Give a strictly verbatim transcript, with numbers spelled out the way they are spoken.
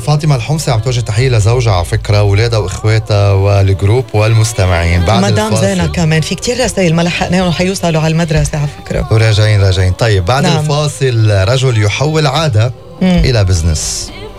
فاطمة الحمصي عم توجه تحية لزوجها على فكرة، وولادها واخواتها والجروب والمستمعين. بعد مدام زينة كمان في كتير رسائل ما لحقناهم وحيوصلوا على المدرسة على فكرة. وراجعين راجعين. طيب بعد نعم. الفاصل رجل يحول عادة مم. إلى بزنس.